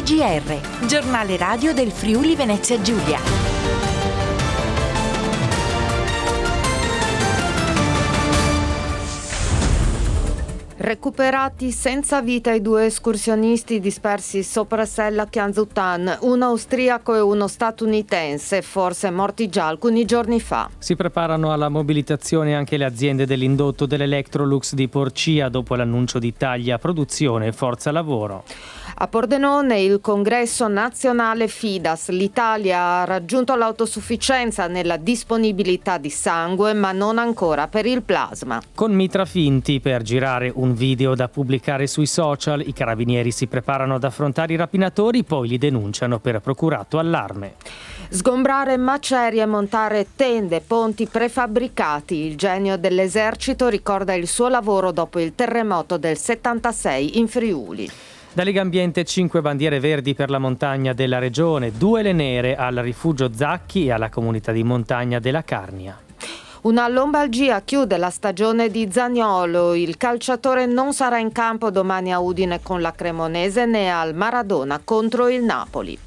GR, giornale radio del Friuli Venezia Giulia. Recuperati senza vita i 2 escursionisti dispersi sopra Sella Chianzutan, un austriaco e uno statunitense, forse morti già alcuni giorni fa. Si preparano alla mobilitazione anche le aziende dell'indotto dell'Electrolux di Porcia dopo l'annuncio di tagli a produzione e forza lavoro. A Pordenone il congresso nazionale Fidas. L'Italia ha raggiunto l'autosufficienza nella disponibilità di sangue, ma non ancora per il plasma. Con mitra finti per girare un video da pubblicare sui social, i carabinieri si preparano ad affrontare i rapinatori, poi li denunciano per procurato allarme. Sgombrare macerie e montare tende, ponti prefabbricati. Il genio dell'esercito ricorda il suo lavoro dopo il terremoto del 76 in Friuli. Da Legambiente 5 bandiere verdi per la montagna della regione, 2 le nere al rifugio Zacchi e alla comunità di montagna della Carnia. Una lombalgia chiude la stagione di Zaniolo. Il calciatore non sarà in campo domani a Udine con la Cremonese né al Maradona contro il Napoli.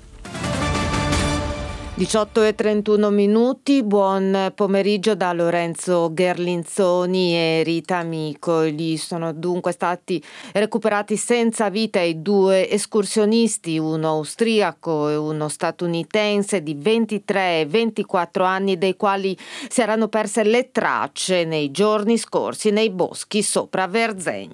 18:31, buon pomeriggio da Lorenzo Gherlinzoni e Rita Amico. Gli sono dunque stati recuperati senza vita i 2 escursionisti, uno austriaco e uno statunitense di 23 e 24 anni, dei quali si erano perse le tracce nei giorni scorsi nei boschi sopra Verzegna.